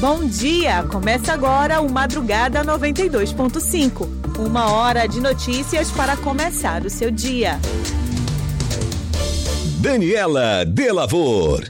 Bom dia! Começa agora o Madrugada 92.5. 1 hora de notícias para começar o seu dia. Daniela de Lavor.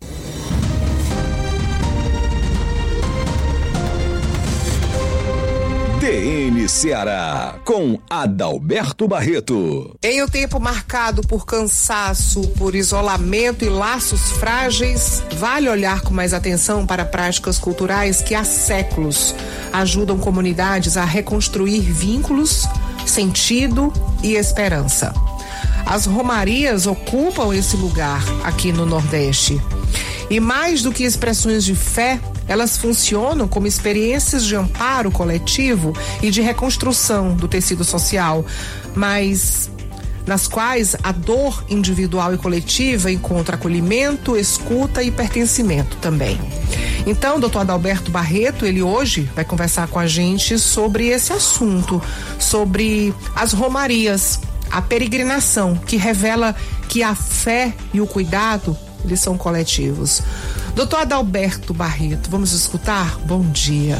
DN Ceará, com Adalberto Barreto. Em um tempo marcado por cansaço, por isolamento e laços frágeis, vale olhar com mais atenção para práticas culturais que há séculos ajudam comunidades a reconstruir vínculos, sentido e esperança. As romarias ocupam esse lugar aqui no Nordeste. E mais do que expressões de fé, elas funcionam como experiências de amparo coletivo e de reconstrução do tecido social, mas nas quais a dor individual e coletiva encontra acolhimento, escuta e pertencimento também. Então, doutor Adalberto Barreto, ele hoje vai conversar com a gente sobre esse assunto, sobre as romarias, a peregrinação, que revela que a fé e o cuidado, eles são coletivos. Doutor Adalberto Barreto, vamos escutar? Bom dia.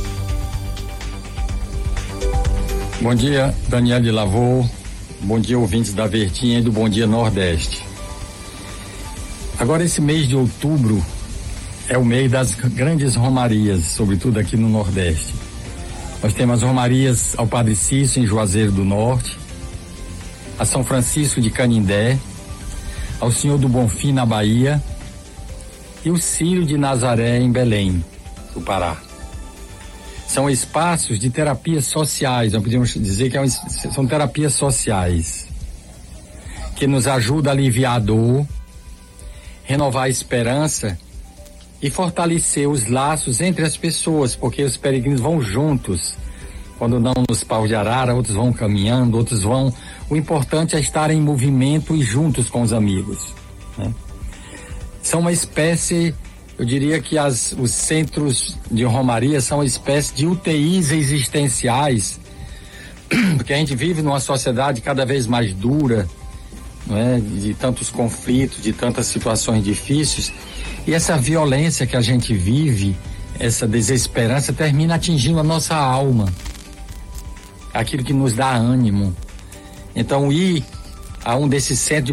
Bom dia, Daniela de Lavor. Bom dia, ouvintes da Verdinha e do Bom Dia Nordeste. Agora, esse mês de outubro é o mês das grandes romarias, sobretudo aqui no Nordeste. Nós temos as romarias ao Padre Cício, em Juazeiro do Norte, a São Francisco de Canindé, ao Senhor do Bonfim, na Bahia, e o Círio de Nazaré, em Belém, do Pará. São espaços de terapias sociais, nós podemos dizer que são terapias sociais, que nos ajudam a aliviar a dor, renovar a esperança e fortalecer os laços entre as pessoas, porque os peregrinos vão juntos. Quando não nos paus de arara, outros vão caminhando, outros vão... O importante é estar em movimento e juntos com os amigos, né? São uma espécie, eu diria que os centros de romaria são uma espécie de UTIs existenciais, porque a gente vive numa sociedade cada vez mais dura, não é? De tantos conflitos, de tantas situações difíceis, e essa violência que a gente vive, essa desesperança, termina atingindo a nossa alma, aquilo que nos dá ânimo. Então, ir a um desses centros